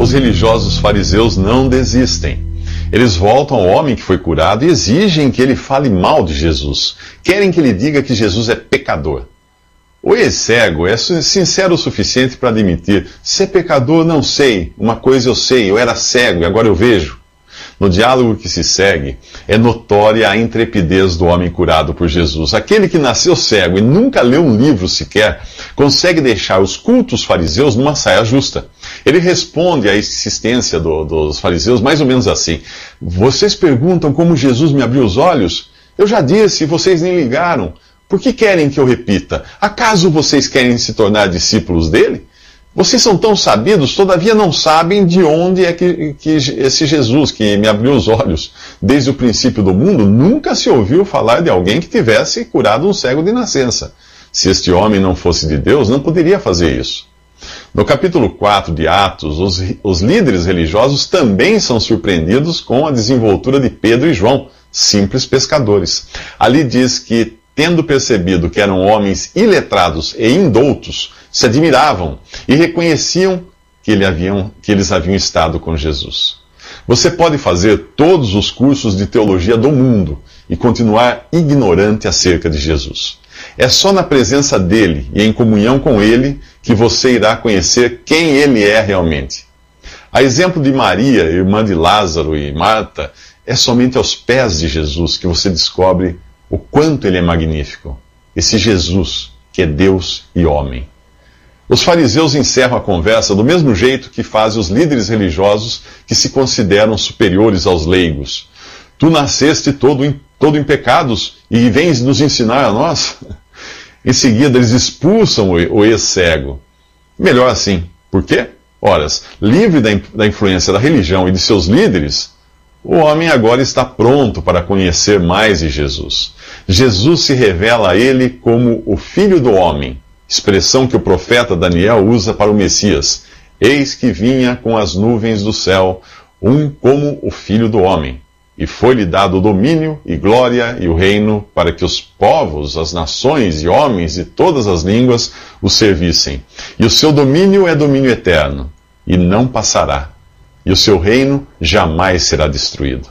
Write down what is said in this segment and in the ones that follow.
os religiosos fariseus não desistem. Eles voltam ao homem que foi curado e exigem que ele fale mal de Jesus. Querem que ele diga que Jesus é pecador. O ex-cego é sincero o suficiente para admitir: ser pecador não sei, uma coisa eu sei, eu era cego e agora eu vejo. No diálogo que se segue, é notória a intrepidez do homem curado por Jesus. Aquele que nasceu cego e nunca leu um livro sequer, consegue deixar os cultos fariseus numa saia justa. Ele responde à insistência dos fariseus mais ou menos assim: vocês perguntam como Jesus me abriu os olhos? Eu já disse e vocês nem ligaram. Por que querem que eu repita? Acaso vocês querem se tornar discípulos dele? Vocês são tão sabidos, todavia não sabem de onde é que esse Jesus que me abriu os olhos desde o princípio do mundo, nunca se ouviu falar de alguém que tivesse curado um cego de nascença. Se este homem não fosse de Deus, não poderia fazer isso. No capítulo 4 de Atos, os líderes religiosos também são surpreendidos com a desenvoltura de Pedro e João, simples pescadores. Ali diz que, tendo percebido que eram homens iletrados e indoutos, se admiravam e reconheciam que eles haviam estado com Jesus. Você pode fazer todos os cursos de teologia do mundo e continuar ignorante acerca de Jesus. É só na presença dele e em comunhão com ele que você irá conhecer quem ele é realmente. A exemplo de Maria, irmã de Lázaro e Marta, é somente aos pés de Jesus que você descobre o quanto ele é magnífico. Esse Jesus que é Deus e homem. Os fariseus encerram a conversa do mesmo jeito que fazem os líderes religiosos que se consideram superiores aos leigos. Tu nasceste todo em pecados e vens nos ensinar a nós? Em seguida, eles expulsam o ex-cego. Melhor assim. Por quê? Ora, livre da influência da religião e de seus líderes, o homem agora está pronto para conhecer mais de Jesus. Jesus se revela a ele como o Filho do Homem, expressão que o profeta Daniel usa para o Messias. Eis que vinha com as nuvens do céu, como o Filho do Homem. E foi-lhe dado o domínio e glória e o reino para que os povos, as nações e homens de todas as línguas o servissem. E o seu domínio é domínio eterno, e não passará. E o seu reino jamais será destruído.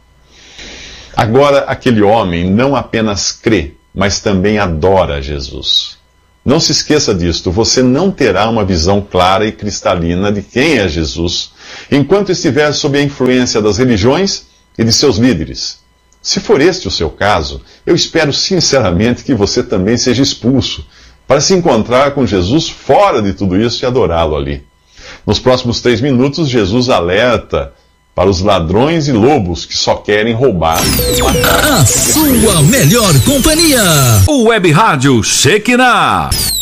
Agora, aquele homem não apenas crê, mas também adora Jesus. Não se esqueça disto, você não terá uma visão clara e cristalina de quem é Jesus, enquanto estiver sob a influência das religiões e de seus líderes. Se for este o seu caso, eu espero sinceramente que você também seja expulso, para se encontrar com Jesus fora de tudo isso e adorá-lo ali. Nos próximos 3 minutos, Jesus alerta para os ladrões e lobos que só querem roubar. A sua melhor companhia. O Web Rádio Shekinah.